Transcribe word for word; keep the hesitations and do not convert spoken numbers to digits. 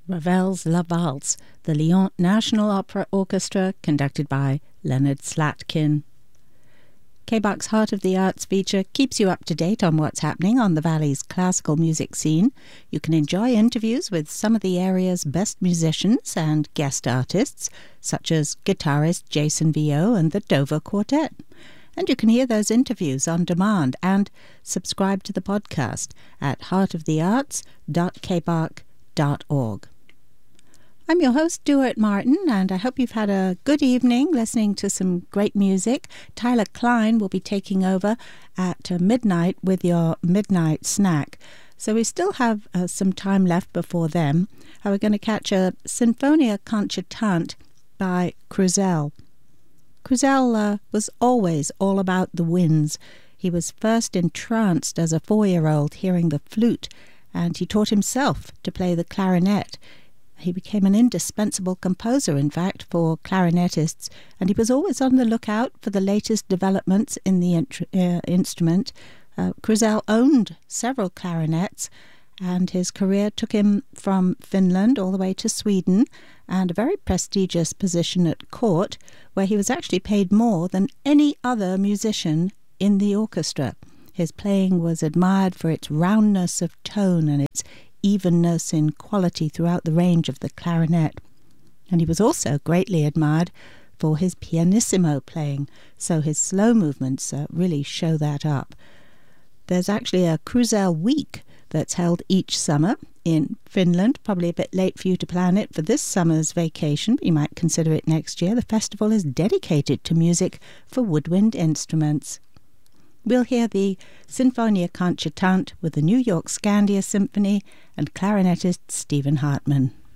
Ravel's La Valse, the Lyon National Opera Orchestra, conducted by Leonard Slatkin. K B A C's Heart of the Arts feature keeps you up to date on what's happening on the Valley's classical music scene. You can enjoy interviews with some of the area's best musicians and guest artists, such as guitarist Jason Vio and the Dover Quartet. And you can hear those interviews on demand and subscribe to the podcast at heart of the arts dot k b a c dot org. I'm your host, Stuart Martin, and I hope you've had a good evening listening to some great music. Tyler Klein will be taking over at uh, midnight with your midnight snack. So we still have uh, some time left before then. Uh, we're going to catch a Sinfonia Concertante by Cruzel. Cruzel uh, was always all about the winds. He was first entranced as a four-year-old hearing the flute, and he taught himself to play the clarinet. He became an indispensable composer, in fact, for clarinetists, and he was always on the lookout for the latest developments in the int- uh, instrument. Uh, Cruzel owned several clarinets, and his career took him from Finland all the way to Sweden, and a very prestigious position at court, where he was actually paid more than any other musician in the orchestra. His playing was admired for its roundness of tone and its evenness in quality throughout the range of the clarinet. And he was also greatly admired for his pianissimo playing, so his slow movements uh, really show that up. There's actually a Cruzel Week that's held each summer in Finland. Probably a bit late for you to plan it for this summer's vacation, but you might consider it next year. The festival is dedicated to music for woodwind instruments. We'll hear the Sinfonia Concertante with the New York Scandia Symphony and clarinetist Stephen Hartman.